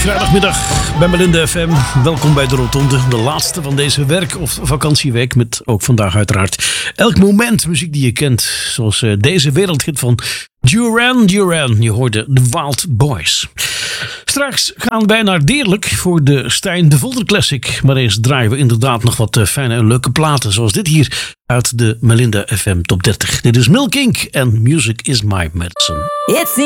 Vrijdagmiddag bij Melinda FM. Welkom bij de Rotonde. De laatste van deze werk- of vakantieweek. Met ook vandaag uiteraard elk moment muziek die je kent. Zoals deze wereldhit van Duran Duran. Je hoorde The Wild Boys. Straks gaan wij naar Deerlijk voor de Stijn de Volder Classic. Maar eerst draaien we inderdaad nog wat fijne en leuke platen. Zoals dit hier uit de Melinda FM Top 30. Dit is Milk Inc. en Music is My Medicine.